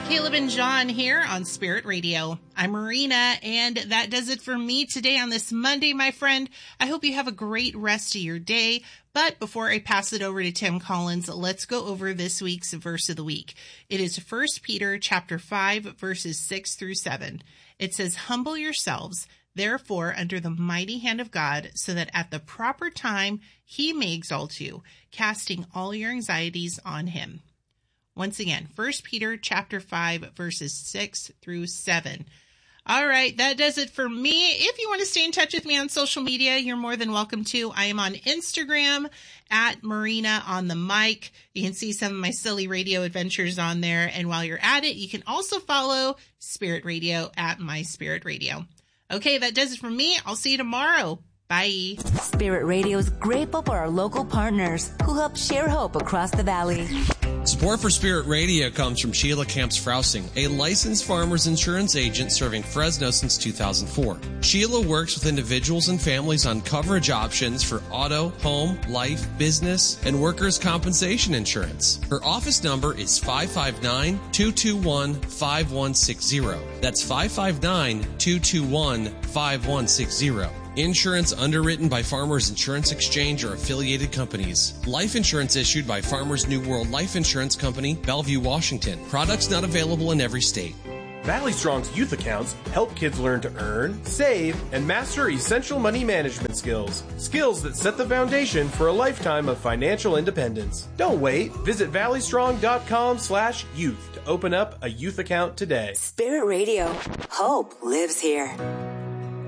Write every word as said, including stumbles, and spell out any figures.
Caleb and John here on Spirit Radio. I'm Marina, and that does it for me today on this Monday, my friend. I hope you have a great rest of your day. But before I pass it over to Tim Collins, let's go over this week's verse of the week. It is First Peter chapter five, verses six through seven. It says, "Humble yourselves, therefore, under the mighty hand of God, so that at the proper time he may exalt you, casting all your anxieties on him." Once again, First Peter chapter five, verses six through seven. All right, that does it for me. If you want to stay in touch with me on social media, you're more than welcome to. I am on Instagram at Marina on the mic. You can see some of my silly radio adventures on there. And while you're at it, you can also follow Spirit Radio at My Spirit Radio. Okay, that does it for me. I'll see you tomorrow. Bye. Spirit Radio is grateful for our local partners who help share hope across the valley. Support for Spirit Radio comes from Sheila Camps-Frousing, a licensed farmer's insurance agent serving Fresno since two thousand four. Sheila works with individuals and families on coverage options for auto, home, life, business, and workers' compensation insurance. Her office number is five five nine, two two one, five one six zero. That's five five nine, two two one, five one six zero. Insurance underwritten by Farmers Insurance Exchange or affiliated companies. Life insurance issued by Farmers New World Life Insurance Company, Bellevue, Washington. Products not available in every state. Valley Strong's youth accounts help kids learn to earn, save, and master essential money management skills. Skills that set the foundation for a lifetime of financial independence. Don't wait. Visit valley strong dot com slash youth to open up a youth account today. Spirit Radio. Hope lives here.